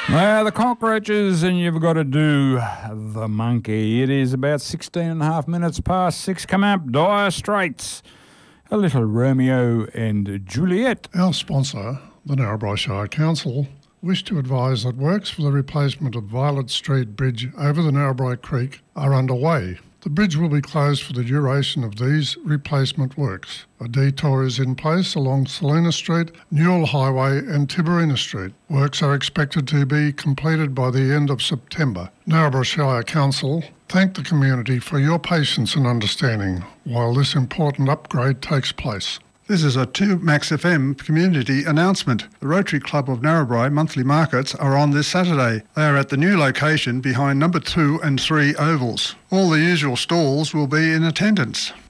Now, the cockroaches, and you've got to do the monkey. It is about 16 and a half minutes past 6. Come up, Dire Straits. A little Romeo and Juliet. Our sponsor, the Narrabri Shire Council, wish to advise that works for the replacement of Violet Street Bridge over the Narrabri Creek are underway. The bridge will be closed for the duration of these replacement works. A detour is in place along Salina Street, Newell Highway and Tiberina Street. Works are expected to be completed by the end of September. Narrabri Shire Council thank the community for your patience and understanding while this important upgrade takes place. This is a 2 Max FM community announcement. The Rotary Club of Narrabri monthly markets are on this Saturday. They are at the new location behind number 2 and 3 ovals. All the usual stalls will be in attendance.